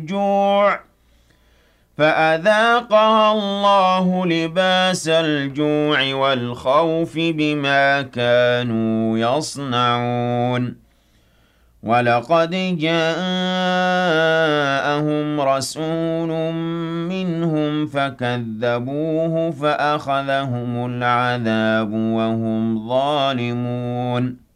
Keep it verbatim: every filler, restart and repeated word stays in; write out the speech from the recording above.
جوع فأذاقها الله لباس الجوع والخوف بما كانوا يصنعون ولقد جاءهم رسول منهم فكذبوه فأخذهم العذاب وهم ظالمون